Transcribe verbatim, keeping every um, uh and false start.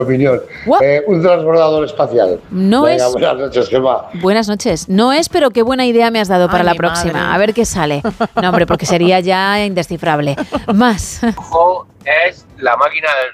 opinión. Eh, un transbordador espacial. No Venga, es... buenas noches, Gemma. Buenas noches. No es, pero qué buena idea me has dado para Ay, la mi próxima. madre. A ver qué sale. No, hombre, porque sería ya indescifrable. Más. Es la máquina del